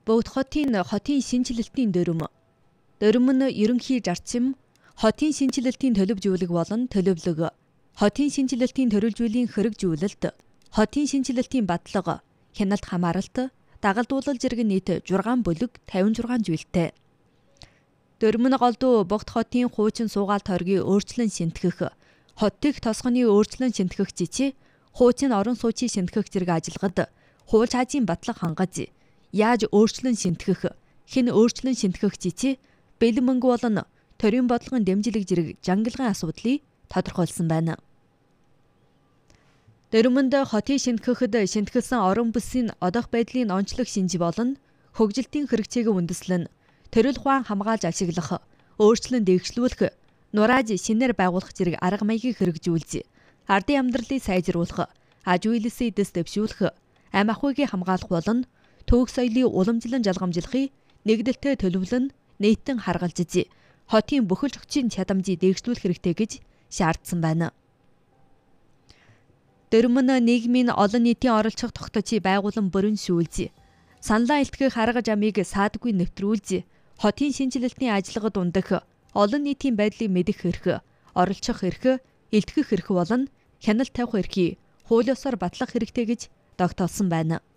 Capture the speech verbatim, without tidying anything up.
Бүгд хотын хотын шинжилэлтийн дүрм. Дүрм нь ерөнхий зарчим, хотын шинжилэлтийн төлөвлөлөг болон төлөвлөгөө, хотын шинжилэлтийн төрөлжүүллийн хэрэгжүүлэлт, хотын шинжилэлтийн батлага, хяналт хамааралт, дагалдуулал зэрэг нийт зургаан бүлэг тавин зургаан зүйлтэй. Дүрм нь голдуу Богд хотын хуучин суугаал тойргийн өөрчлөн шинтгэх, хот дэх тосгоны өөрчлөн шинтгэх жичи, хуучин орон сууцын шинтгэх зэрэг ажиллагад хууль цаазын батлага хангаж, яаж өөрчлөн шинтгэх, хэн өөрчлөн шинтгэх жичи, бэлэн мөнгө болон төрийн бодлогын дэмжлэг зэрэг жангилгын асуудлыг тодорхойлсон байна. Дүрмэнд хотын шинтгэхэд шинтгэлсэн орон бүсийн одох байдлын онцлог шинж болон хөгжилтийн хэрэгцээг үндэслэн төрөл ухаан хамгаалж ашиглах, өөрчлөн дэвшлүүлэх, нурааж шинээр байгуулах зэрэг арга маягийг хэрэгжүүлж, ардын амьдралыг сайжруулах, аж үйлсийн эдэс дэвшүүлэх, ам ахуйг хамгаалах болон төвөг соёлыг уламжлан жалгамжлахыг нэгдэлтэй төлөвлөн нийтэн харгалзаж, хотын бүхэл зохицын чадамжийг дэвшлүүлэх хэрэгтэй гэж шаардсан байна. Дүрм нь нийгмийн олон нийтийн оролцох тогтоцыг байгуулан бүрэн сүүлж, саналаа илтгэх арга замыг саадгүй нэвтрүүлж, хотын шинжилэлтийн ажиллагад ундах олон нийтийн байдлыг мэдэх эрх, оролцох эрх, илтгэх эрх болон хяналт тавих эрхийг хууль ёсоор батлах хэрэгтэй гэж тогтоосон байна.